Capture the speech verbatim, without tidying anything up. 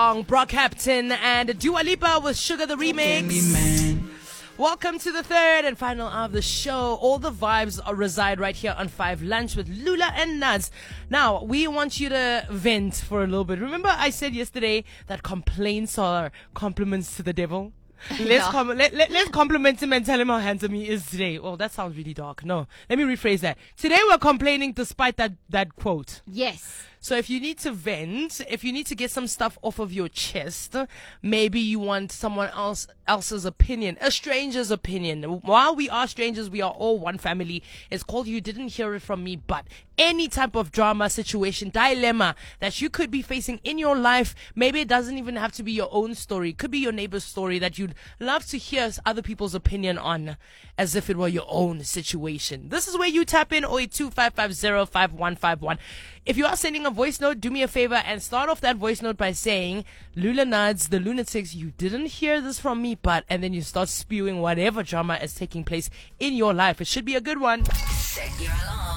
song, Brockhampton and Dua Lipa with Sugar the Remix. Welcome to the third and final hour of the show. All the vibes are reside right here on Five Lunch with Lula and Nuts. Now, we want you to vent for a little bit. Remember I said yesterday that complaints are compliments to the devil? Let's, yeah. com- let, let, let's compliment him and tell him how handsome he is today. Well, that sounds really dark. No, let me rephrase that. Today we're complaining despite that, that quote. Yes. So if you need to vent, if you need to get some stuff off of your chest, maybe you want someone else else's opinion, a stranger's opinion. While we are strangers, we are all one family. It's called You Didn't Hear It From Me, but any type of drama, situation, dilemma that you could be facing in your life, maybe it doesn't even have to be your own story. It could be your neighbor's story that you'd love to hear other people's opinion on as if it were your own situation. This is where you tap in oh eight two, five five zero, five one five one. If you are sending a voice note, do me a favor and start off that voice note by saying, Lula Nuds, the Lunatics, you didn't hear this from me, but, and then you start spewing whatever drama is taking place in your life. It should be a good one. Set your alarm.